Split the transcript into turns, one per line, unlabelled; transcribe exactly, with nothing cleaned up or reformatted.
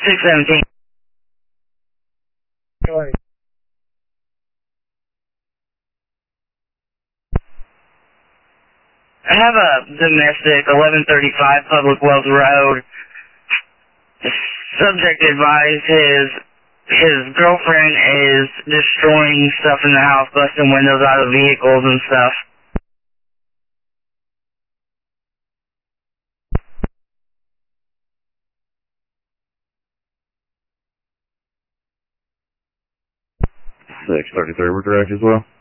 six seventeen. I have a domestic, eleven thirty-five Public Wells Road. Subject advised his his girlfriend is destroying stuff in the house, busting windows out of vehicles and stuff.
six thirty-three, we're direct as well.